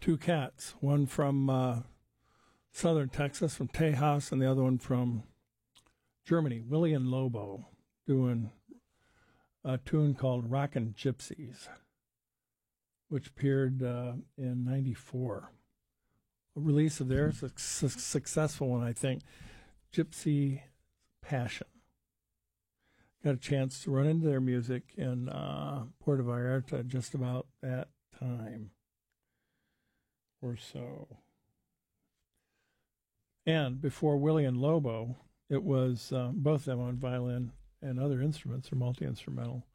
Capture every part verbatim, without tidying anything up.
two cats, one from uh, southern Texas, from Tejas, and the other one from Germany, Willie and Lobo, doing a tune called Rockin' Gypsies, which appeared uh, in ninety-four. A release of theirs, a su- successful one, I think, Gypsy Passion. Got a chance to run into their music in uh, Puerto Vallarta just about that time or so. And before Willie and Lobo, it was uh, both of them on violin and other instruments, or multi-instrumental.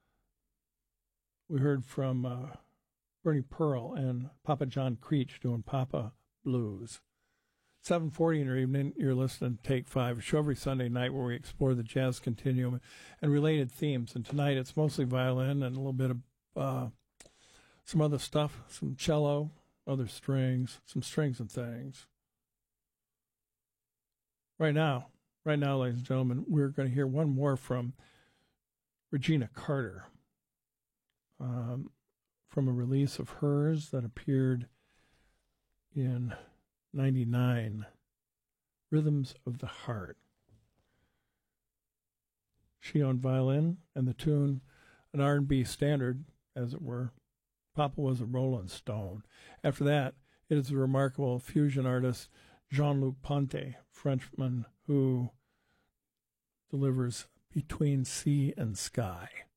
We heard from uh, Bernie Pearl and Papa John Creech doing Papa Blues. seven forty in your evening, you're listening to Take Five, a show every Sunday night where we explore the jazz continuum and related themes. And tonight it's mostly violin and a little bit of uh, some other stuff, some cello, other strings, some strings and things. Right now, right now, ladies and gentlemen, we're going to hear one more from Regina Carter, um, from a release of hers that appeared in ninety-nine, Rhythms of the Heart. She on violin, and the tune, an R and B standard, as it were. Papa was a Rolling Stone. After that, it is the remarkable fusion artist Jean-Luc Ponty, Frenchman, who delivers Between Sea and Sky.